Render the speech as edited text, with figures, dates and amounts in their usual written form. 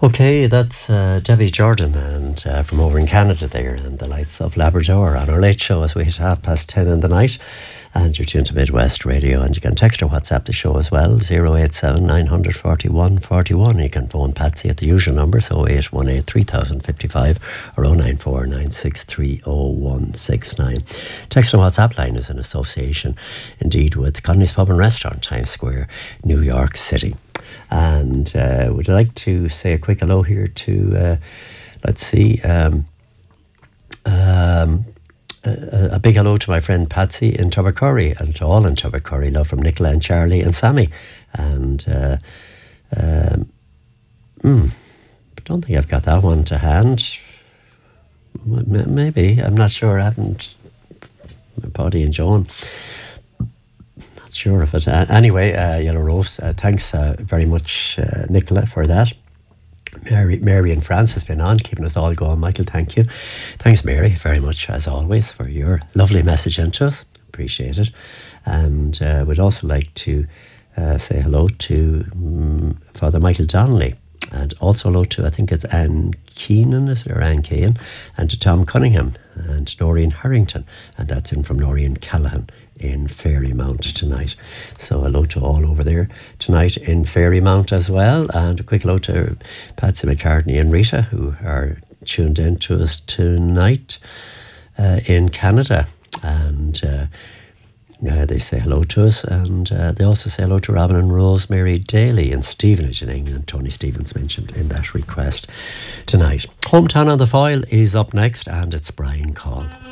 Okay, that's Debbie Jordan and from over in Canada there, and the Lights of Labrador on our late show as we hit 10:30 in the night. And you're tuned to Midwest Radio, and you can text or WhatsApp the show as well, 087 941 41. You can phone Patsy at the usual number, so 0818 3055 or 094 963 0169. Text and WhatsApp line is an association indeed with Connolly's Pub and Restaurant, Times Square, New York City. And would I like to say a quick hello here to, let's see, a big hello to my friend Patsy in Tubbercurry and to all in Tubbercurry. Love from Nicola and Charlie and Sammy. And don't think I've got that one to hand. Maybe, I'm not sure. I haven't. Paddy and Joan. Not sure of it. Anyway, Yellow Rose, thanks very much, Nicola, for that. Mary and France has been on, keeping us all going. Michael, thank you. Thanks, Mary, very much, as always, for your lovely message into us. Appreciate it. And we'd also like to say hello to Father Michael Donnelly. And also hello to, I think it's Anne Keenan, is it, or Anne Keane, and to Tom Cunningham and Noreen Harrington. And that's in from Noreen Callahan in Fairymount tonight. So hello to all over there tonight in Fairymount as well. And a quick hello to Patsy McCartney and Rita, who are tuned in to us tonight in Canada. And they say hello to us, and they also say hello to Robin and Rosemary Daly and Stevenage in England. Tony Stevens mentioned in that request tonight. Hometown on the Foyle is up next, and it's Brian Call.